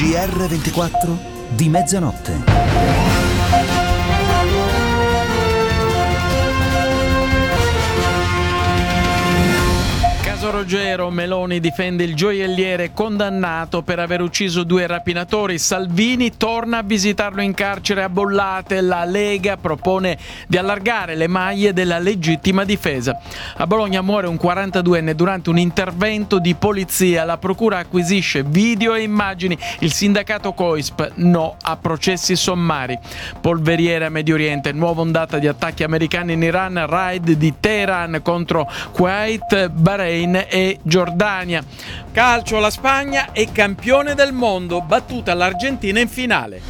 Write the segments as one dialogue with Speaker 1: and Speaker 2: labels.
Speaker 1: GR24 di mezzanotte.
Speaker 2: Ruggero, Meloni difende il gioielliere condannato per aver ucciso 2 rapinatori. Salvini torna a visitarlo in carcere a Bollate. La Lega propone di allargare le maglie della legittima difesa. A Bologna muore un 42enne durante un intervento di polizia. La procura acquisisce video e immagini. Il sindacato COISP no a processi sommari. Polveriere a Medio Oriente, nuova ondata di attacchi americani in Iran, raid di Teheran contro Kuwait, Bahrain e Giordania. Calcio, la Spagna è campione del mondo, battuta l'Argentina in finale.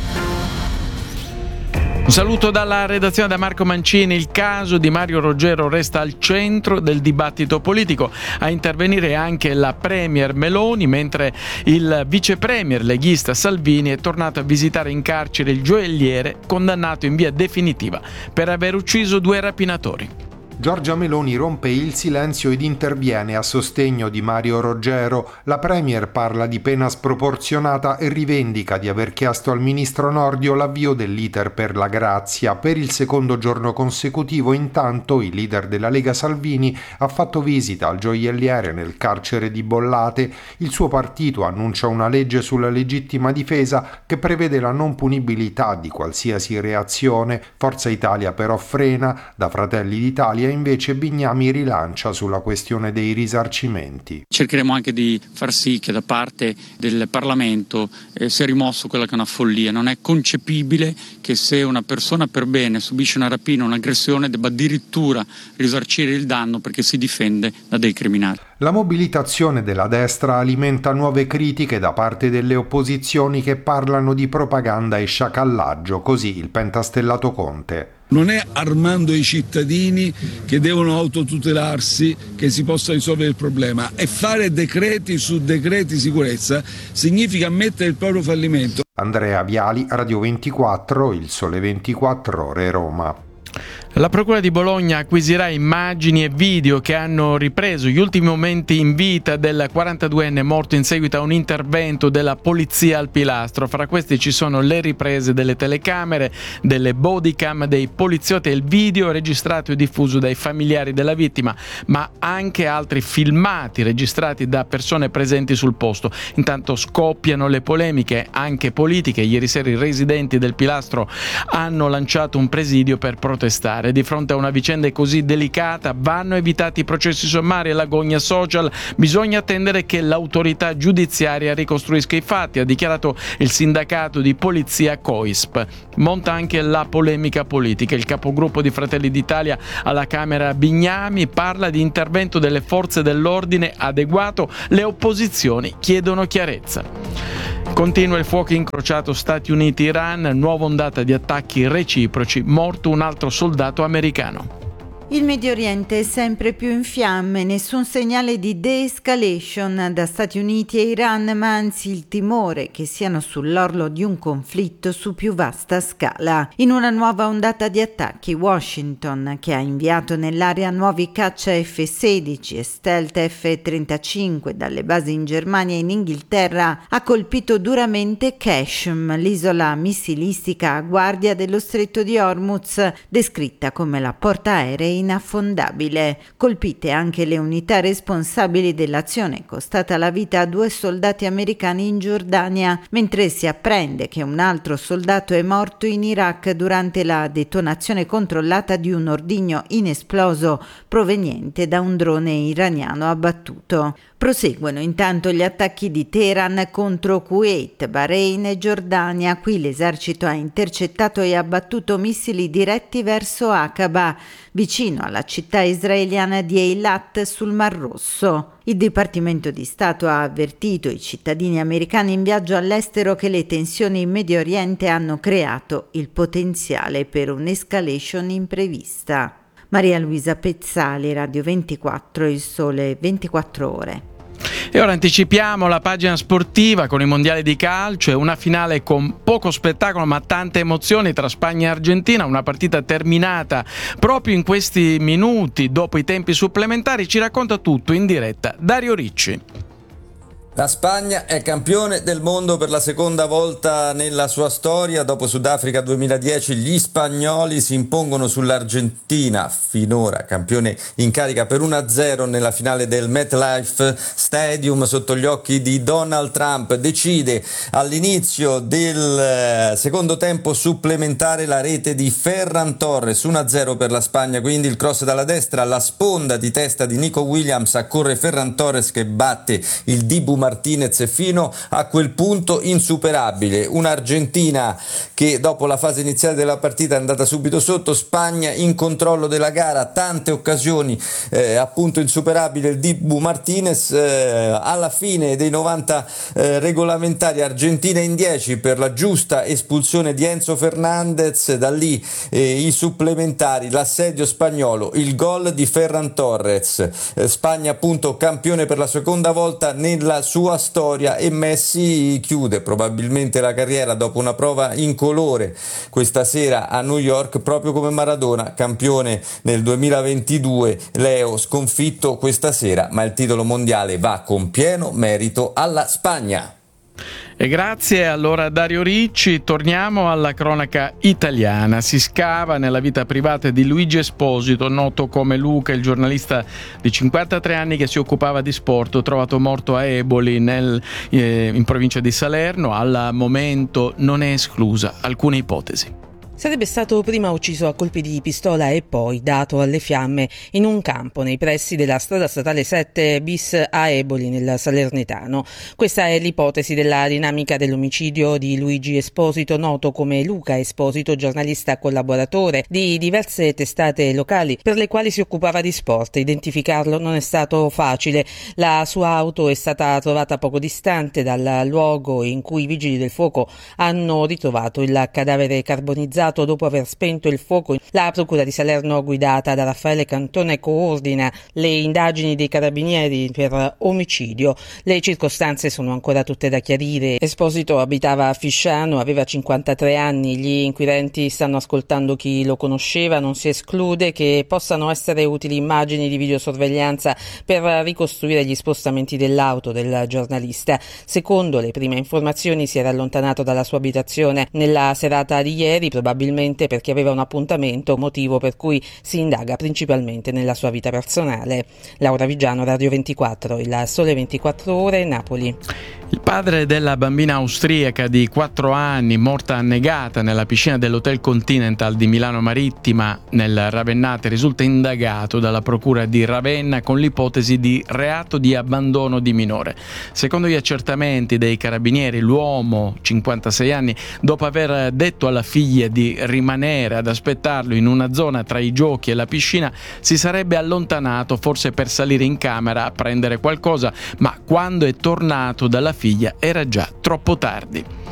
Speaker 2: Un saluto dalla redazione da Marco Mancini. Il caso di Mario Roggero resta al centro del dibattito politico. A intervenire anche la premier Meloni, mentre il vice premier leghista Salvini è tornato a visitare in carcere il gioielliere condannato in via definitiva per aver ucciso 2 rapinatori.
Speaker 3: Giorgia Meloni rompe il silenzio ed interviene a sostegno di Mario Roggero. La premier parla di pena sproporzionata e rivendica di aver chiesto al ministro Nordio l'avvio dell'iter per la grazia. Per il secondo giorno consecutivo, intanto, il leader della Lega Salvini ha fatto visita al gioielliere nel carcere di Bollate. Il suo partito annuncia una legge sulla legittima difesa che prevede la non punibilità di qualsiasi reazione. Forza Italia però frena. Da Fratelli d'Italia invece Bignami rilancia sulla questione dei risarcimenti.
Speaker 4: Cercheremo anche di far sì che da parte del Parlamento sia rimosso quella che è una follia. Non è concepibile che se una persona per bene subisce una rapina o un'aggressione debba addirittura risarcire il danno perché si difende da dei criminali.
Speaker 3: La mobilitazione della destra alimenta nuove critiche da parte delle opposizioni che parlano di propaganda e sciacallaggio, così il pentastellato Conte.
Speaker 5: Non è armando i cittadini che devono autotutelarsi che si possa risolvere il problema, è fare decreti su decreti sicurezza significa ammettere il proprio fallimento.
Speaker 3: Andrea Viali, Radio 24, Il Sole 24 Ore, Roma.
Speaker 2: La Procura di Bologna acquisirà immagini e video che hanno ripreso gli ultimi momenti in vita del 42enne morto in seguito a un intervento della polizia al Pilastro. Fra questi ci sono le riprese delle telecamere, delle bodycam, dei poliziotti e il video registrato e diffuso dai familiari della vittima, ma anche altri filmati registrati da persone presenti sul posto. Intanto scoppiano le polemiche, anche politiche. Ieri sera i residenti del Pilastro hanno lanciato un presidio per protestare. Di fronte a una vicenda così delicata vanno evitati i processi sommari e l'agonia social. Bisogna attendere che l'autorità giudiziaria ricostruisca i fatti, ha dichiarato il sindacato di polizia COISP. Monta anche la polemica politica. Il capogruppo di Fratelli d'Italia alla Camera Bignami parla di intervento delle forze dell'ordine adeguato. Le opposizioni chiedono chiarezza. Continua il fuoco incrociato Stati Uniti-Iran, nuova ondata di attacchi reciproci, morto un altro soldato americano.
Speaker 6: Il Medio Oriente è sempre più in fiamme, nessun segnale di de-escalation da Stati Uniti e Iran, ma anzi il timore che siano sull'orlo di un conflitto su più vasta scala. In una nuova ondata di attacchi, Washington, che ha inviato nell'area nuovi caccia F-16 e stealth F-35 dalle basi in Germania e in Inghilterra, ha colpito duramente Qashm, l'isola missilistica a guardia dello stretto di Hormuz, descritta come la portaerei inaffondabile. Colpite anche le unità responsabili dell'azione, costata la vita a 2 soldati americani in Giordania, mentre si apprende che un altro soldato è morto in Iraq durante la detonazione controllata di un ordigno inesploso proveniente da un drone iraniano abbattuto. Proseguono intanto gli attacchi di Teheran contro Kuwait, Bahrain e Giordania. Qui l'esercito ha intercettato e abbattuto missili diretti verso Aqaba, vicino alla città israeliana di Eilat sul Mar Rosso. Il Dipartimento di Stato ha avvertito i cittadini americani in viaggio all'estero che le tensioni in Medio Oriente hanno creato il potenziale per un'escalation imprevista. Maria Luisa Pezzali, Radio 24, Il Sole 24 Ore.
Speaker 2: E ora anticipiamo la pagina sportiva con i mondiali di calcio e una finale con poco spettacolo ma tante emozioni tra Spagna e Argentina, una partita terminata proprio in questi minuti dopo i tempi supplementari. Ci racconta tutto in diretta Dario Ricci.
Speaker 7: La Spagna è campione del mondo per la seconda volta nella sua storia. Dopo Sudafrica 2010 gli spagnoli si impongono sull'Argentina, finora campione in carica per 1-0 nella finale del MetLife Stadium sotto gli occhi di Donald Trump. Decide all'inizio del secondo tempo supplementare la rete di Ferran Torres, 1-0 per la Spagna, quindi il cross dalla destra, la sponda di testa di Nico Williams, accorre Ferran Torres che batte il Dibu Martinez fino a quel punto insuperabile. Un'Argentina che dopo la fase iniziale della partita è andata subito sotto, Spagna in controllo della gara, tante occasioni, appunto insuperabile il Dibu Martinez. Alla fine dei 90 regolamentari, Argentina in 10 per la giusta espulsione di Enzo Fernandez, da lì i supplementari, l'assedio spagnolo, il gol di Ferran Torres, Spagna appunto campione per la seconda volta nella sua storia, e Messi chiude probabilmente la carriera dopo una prova incolore questa sera a New York, proprio come Maradona, campione nel 2022. Leo sconfitto questa sera, ma il titolo mondiale va con pieno merito alla Spagna.
Speaker 2: E grazie allora a Dario Ricci. Torniamo alla cronaca italiana. Si scava nella vita privata di Luigi Esposito, noto come Luca, il giornalista di 53 anni che si occupava di sport, trovato morto a Eboli in provincia di Salerno. Al momento non è esclusa alcuna ipotesi.
Speaker 8: Sarebbe stato prima ucciso a colpi di pistola e poi dato alle fiamme in un campo nei pressi della strada statale 7 bis a Eboli nel Salernitano. Questa è l'ipotesi della dinamica dell'omicidio di Luigi Esposito, noto come Luca Esposito, giornalista collaboratore di diverse testate locali per le quali si occupava di sport. Identificarlo non è stato facile. La sua auto è stata trovata poco distante dal luogo in cui i vigili del fuoco hanno ritrovato il cadavere carbonizzato dopo aver spento il fuoco. La procura di Salerno, guidata da Raffaele Cantone, coordina le indagini dei carabinieri per omicidio. Le circostanze sono ancora tutte da chiarire. Esposito abitava a Fisciano, aveva 53 anni. Gli inquirenti stanno ascoltando chi lo conosceva. Non si esclude che possano essere utili immagini di videosorveglianza per ricostruire gli spostamenti dell'auto del giornalista. Secondo le prime informazioni si era allontanato dalla sua abitazione nella serata di ieri, probabilmente perché aveva un appuntamento, motivo per cui si indaga principalmente nella sua vita personale. Laura Vigiano, Radio 24, il Sole 24 Ore, Napoli.
Speaker 2: Il padre della bambina austriaca di 4 anni, morta annegata nella piscina dell'Hotel Continental di Milano Marittima nel Ravennate, risulta indagato dalla procura di Ravenna con l'ipotesi di reato di abbandono di minore. Secondo gli accertamenti dei carabinieri, l'uomo, 56 anni, dopo aver detto alla figlia di rimanere ad aspettarlo in una zona tra i giochi e la piscina, si sarebbe allontanato forse per salire in camera a prendere qualcosa, ma quando è tornato dalla figlia era già troppo tardi.